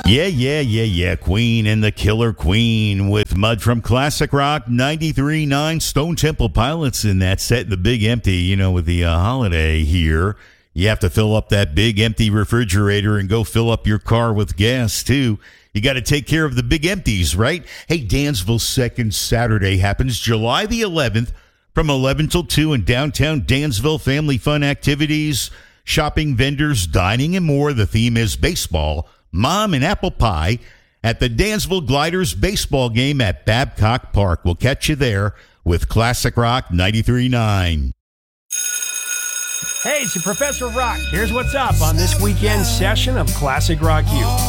Yeah. Queen and the Killer Queen with Mud from Classic Rock 93.9 Stone Temple Pilots in that set in the Big Empty. You know, with the holiday here, you have to fill up that big empty refrigerator and go fill up your car with gas, too. You got to take care of the big empties, right? Hey, Dansville's second Saturday happens July the 11th from 11 till 2 in downtown Dansville. Family fun activities, shopping, vendors, dining, and more. The theme is baseball, mom, and apple pie at the Dansville Gliders baseball game at Babcock Park. We'll catch you there with Classic Rock 93.9. Hey, it's your Professor Rock. Here's what's up on this weekend session of Classic Rock U.